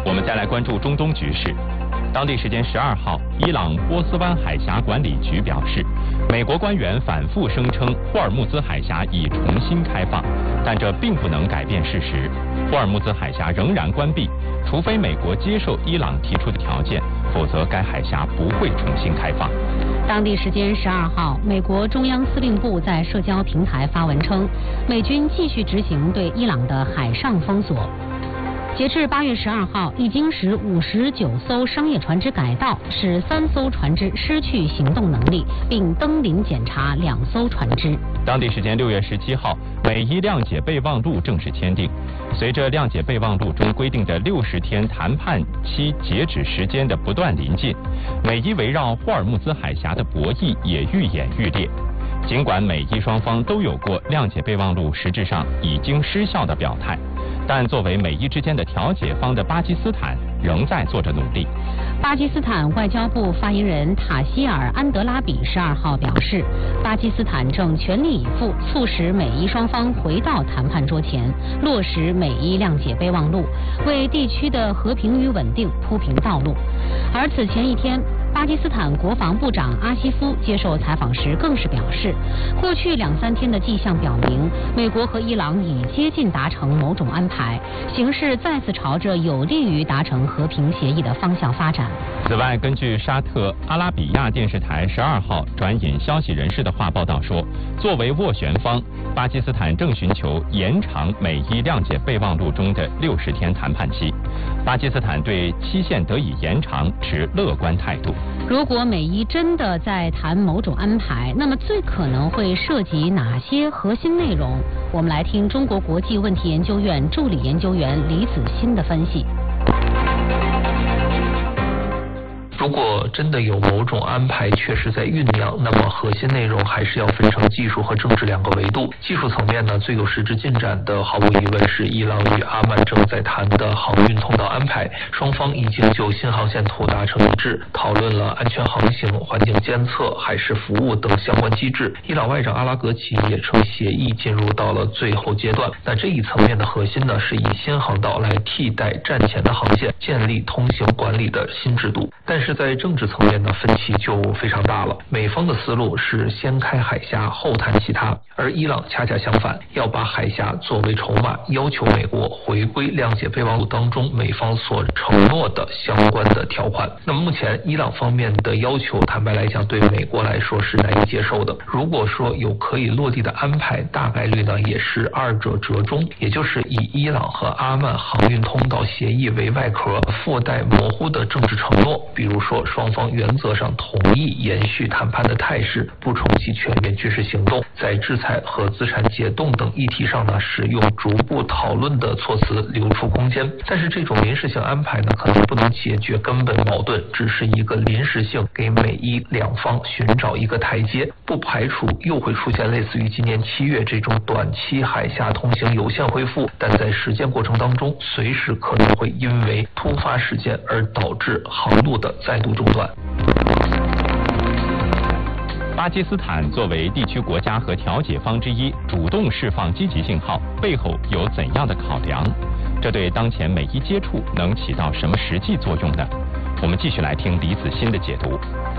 我们再来关注中东局势。当地时间12号，伊朗波斯湾海峡管理局表示，美国官员反复声称霍尔木兹海峡已重新开放，但这并不能改变事实，霍尔木兹海峡仍然关闭，除非美国接受伊朗提出的条件，否则该海峡不会重新开放。 当地时间12号，美国中央司令部在社交平台发文称，美军继续执行对伊朗的海上封锁。截至8月12号，已经使59艘商业船只改道，使3艘船只失去行动能力，并登临检查2艘船只。 当地时间6月17号，美伊谅解备忘录正式签订。随着谅解备忘录中规定的60天谈判期截止时间的不断临近，美伊围绕霍尔木兹海峡的博弈也愈演愈烈。尽管美伊双方都有过谅解备忘录实质上已经失效的表态，但作为美伊之间的调解方的巴基斯坦仍在做着努力。 巴基斯坦外交部发言人塔希尔·安德拉比12号表示，巴基斯坦正全力以赴促使美伊双方回到谈判桌前，落实美伊谅解备忘录，为地区的和平与稳定铺平道路。而此前一天，巴基斯坦国防部长阿西夫接受采访时更是表示，过去2-3天的迹象表明，美国和伊朗已接近达成某种安排，形势再次朝着有利于达成和平协议的方向发展。 此外，根据沙特阿拉比亚电视台12号转引消息人士的话报道说，作为斡旋方，巴基斯坦正寻求延长美伊谅解备忘录中的60天谈判期。巴基斯坦对期限得以延长持乐观态度。 如果美伊真的在谈某种安排，那么最可能会涉及哪些核心内容？我们来听中国国际问题研究院助理研究员李子欣的分析。 如果真的有某种安排确实在酝酿，那么核心内容还是要分成技术和政治2个维度。技术层面呢，最有实质进展的毫无疑问是伊朗与阿曼正在谈的航运通道安排，双方已经就新航线图达成一致，讨论了安全航行、环境监测、海事服务等相关机制。伊朗外长阿拉格齐也称协议进入到了最后阶段。那这一层面的核心呢，是以新航道来替代战前的航线，建立通行管理的新制度。但是在政治层面呢，分歧就非常大了。美方的思路是先开海峡后谈其他，而伊朗恰恰相反，要把海峡作为筹码，要求美国回归谅解备忘录当中美方所承诺的相关的条款。那么目前伊朗方面的要求，坦白来讲对美国来说是难以接受的。如果说有可以落地的安排，大概率呢也是2者折中，也就是以伊朗和阿曼航运通道协议为外壳，附带模糊的政治承诺，比如说双方原则上同意延续谈判的态势，不重启全面军事行动，在制裁和资产解冻等议题上呢，使用逐步讨论的措辞留出空间。但是这种临时性安排呢，可能不能解决根本矛盾，只是一个临时性，给美伊2方寻找一个台阶，不排除又会出现类似于今年7月这种短期海峡通行有限恢复，但在实践过程当中，随时可能会因为突发事件而导致航路的再度中断。 巴基斯坦作为地区国家和调解方之一，主动释放积极信号，背后有怎样的考量？这对当前美伊接触能起到什么实际作用呢？我们继续来听李子欣的解读。